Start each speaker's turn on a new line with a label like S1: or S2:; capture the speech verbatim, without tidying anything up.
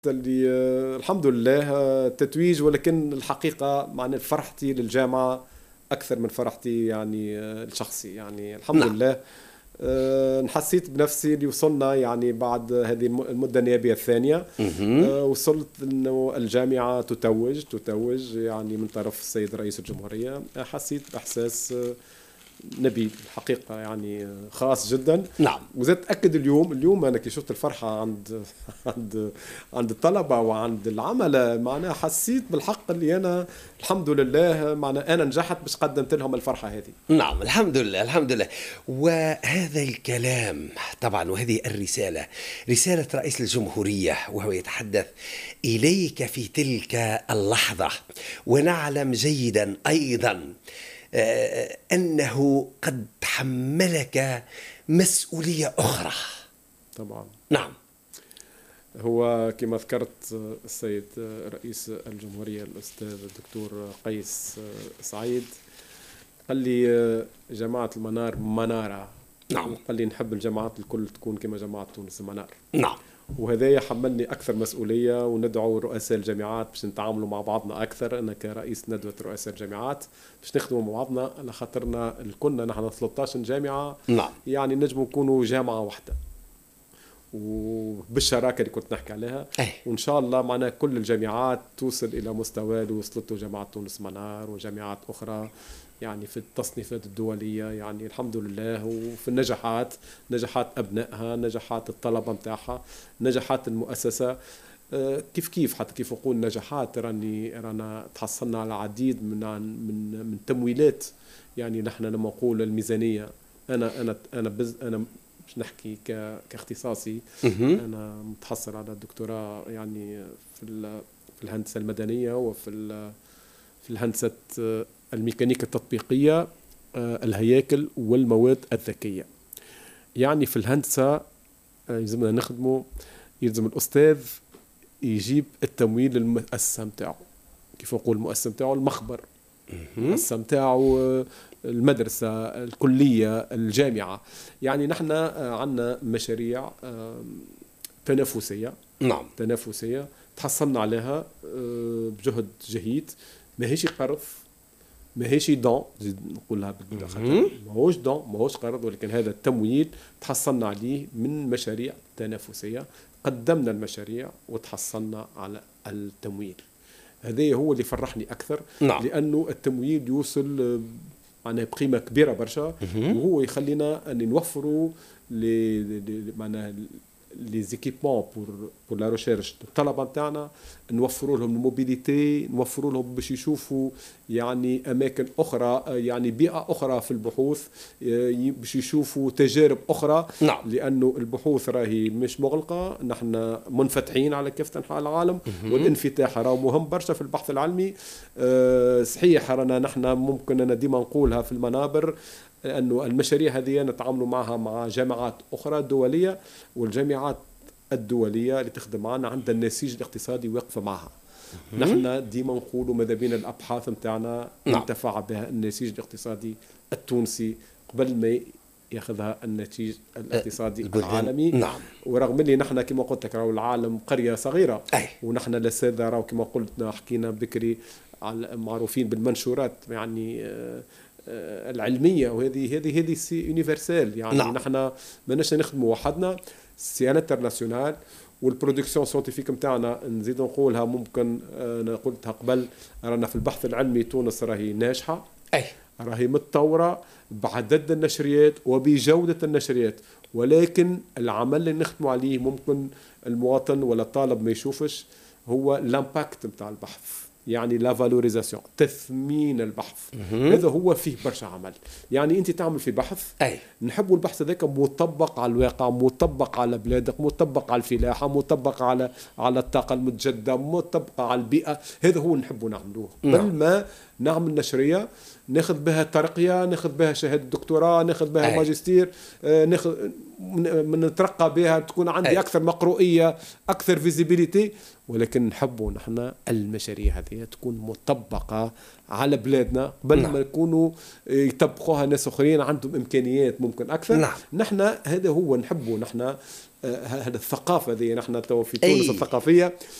S1: اللي آه، الحمد لله آه، تتويج، ولكن الحقيقة معنى فرحتي للجامعة أكثر من فرحتي يعني آه، الشخصي. يعني الحمد
S2: نعم.
S1: لله آه، حسيت بنفسي اللي وصلنا يعني بعد هذه الم- المدة النيابية الثانية.
S2: مهم.
S1: آه، وصلت أنه الجامعة تتوج تتوج يعني من طرف السيد رئيس الجمهورية. آه، حسيت بإحساس آه، نبيل الحقيقة، يعني آه، خاص جدا.
S2: نعم.
S1: وزاد تأكد اليوم اليوم أنا كي شفت الفرحة عند عند عند الطلبة وعند العملاء، معناها حسيت بالحق اللي أنا الحمد لله معناها أنا نجحت باش قدمت لهم الفرحة هذه.
S2: نعم، الحمد لله الحمد لله. وهذا الكلام طبعا، وهذه الرسالة رسالة رئيس الجمهورية وهو يتحدث إليك في تلك اللحظة. ونعلم جيدا أيضا آه، أنه قد حملك مسؤولية أخرى.
S1: طبعا
S2: نعم.
S1: هو كما ذكرت السيد رئيس الجمهورية الأستاذ الدكتور قيس سعيد قال لي جماعة المنار منارة.
S2: نعم.
S1: قال لي نحب الجماعات الكل تكون كما جماعة تونس منار.
S2: نعم.
S1: وهذا يحملني أكثر مسؤولية، وندعو رؤساء الجامعات باش نتعاملوا مع بعضنا أكثر. أنا كرئيس ندوة رؤساء الجامعات باش نخدموا مع بعضنا على خاطرنا كنا نحن ثلاثة عشر جامعة.
S2: نعم.
S1: يعني نجموا نكونوا جامعة واحدة وبالشراكة اللي كنت نحكي عليها.
S2: أي.
S1: وإن شاء الله معنا كل الجامعات توصل إلى مستوى اللي وصلته جامعة تونس منار وجامعات أخرى، يعني في التصنيفات الدولية. يعني الحمد لله، وفي النجاحات، نجاحات أبنائها، نجاحات الطلبة متاعها، نجاحات المؤسسة. آه، كيف كيف حتى كيف أقول نجاحات، راني رانا تحصلنا على العديد من من من تمويلات. يعني نحن لما نقول الميزانية، أنا أنا أنا بز أنا مش نحكي ك كاختصاصي.
S2: مهم.
S1: أنا متحصل على الدكتوراه يعني في ال- في الهندسة المدنية وفي ال- في الهندسة آه، الميكانيكا التطبيقية، آه، الهياكل والمواد الذكية. يعني في الهندسة آه، يلزمنا نخدمه، يلزم الأستاذ يجيب التمويل للمؤسسة متاعه. كيف أقول المؤسسة متاعه؟ المخبر، المؤسسة متاعه آه، المدرسة، الكلية، الجامعة. يعني نحن آه، عندنا مشاريع آه، تنافسية
S2: نعم.
S1: تنافسية تحصلنا عليها آه، بجهد جهيد. ماهيش قرض، ماهيش دون، زيد نقولها بالخطأ، ماهوش دون، ماهوش قرض، ولكن هذا التمويل تحصلنا عليه من مشاريع تنافسية. قدمنا المشاريع وتحصلنا على التمويل. هذا هو اللي فرحني أكثر.
S2: نعم.
S1: لأنه التمويل يوصل آه، معناها بقيمة كبيرة برشا، وهو يخلينا أن نوفروا لي لي- معناها لي زيكيبمون بور بور لا ريشيرش الطلبه نتاعنا، نوفروا لهم الموبيليتي، نوفروا لهم باش يشوفوا يعني اماكن اخرى، يعني بيئه اخرى في البحوث، ي- باش يشوفوا تجارب اخرى.
S2: نعم.
S1: لانه البحوث راهي مش مغلقه، نحن منفتحين على كافه انحاء العالم، والانفتاح راه مهم برشا في البحث العلمي. أه صحيح، رانا نحن ممكن انا ديما نقولها في المنابر أنه المشاريع هذه نتعامل معها مع جامعات أخرى دولية، والجامعات الدولية اللي تخدم معنا عندها النسيج الاقتصادي واقفة معها. نحن ديما نقولوا ماذا بين الأبحاث متاعنا
S2: نعم.
S1: انتفع بها النسيج الاقتصادي التونسي قبل ما ياخذها النتيج الاقتصادي
S2: البلدان.
S1: العالمي.
S2: نعم.
S1: ورغم اللي نحن كما قلت لك راهو العالم قرية صغيرة،
S2: أي.
S1: ونحن لسادة راهو كما قلت حكينا بكري على معروفين بالمنشورات يعني آه، آه، العلميه، وهذه هذه هذه سي يونيفرسال. يعني
S2: نعم.
S1: نحن ماناش نخدموا وحدنا، سي ان انترناسيونال. والبرودكسيون سينتيفيك نتاعنا نزيد نقولها، ممكن آه، انا قلتها قبل، رانا في البحث العلمي تونس راهي ناجحه،
S2: أي.
S1: راهي متطوره بعدد النشريات وبجوده النشريات. ولكن العمل اللي نخدموا عليه ممكن المواطن ولا الطالب ما يشوفش، هو الامباكت نتاع البحث، يعني لا فالوريزاسيون، تثمين البحث. هذا هو فيه برشا عمل. يعني انت تعمل في بحث،
S2: أي.
S1: نحبوا البحث هذاك مطبق على الواقع، مطبق على بلادك، مطبق على الفلاحه، مطبق على على الطاقه المتجدده، مطبق على البيئه. هذا هو نحبوا نعملوه.
S2: نعم.
S1: بل ما نعمل نشريه ناخذ بها ترقيه، ناخذ بها شهاده دكتوراه، ناخذ بها
S2: أي.
S1: ماجستير، آه، ناخذ من نترقى بها، تكون عندي
S2: أي.
S1: اكثر مقروئيه، اكثر فيزيبيليتي. ولكن نحبوا نحن المشاريع هذه تكون مطبقه على بلادنا قبل
S2: نعم.
S1: ما يكونوا يطبقوها ناس اخرين عندهم امكانيات ممكن اكثر.
S2: نعم.
S1: نحن هذا هو نحبه. نحن هذا الثقافة ذي، نحن تو في تونس
S2: أي.
S1: الثقافية